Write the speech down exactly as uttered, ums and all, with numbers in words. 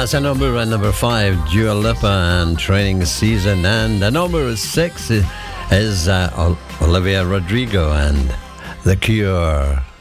That's a number at number five, Dua Lipa and Training Season. And the number six is, is uh, Olivia Rodrigo and The Cure.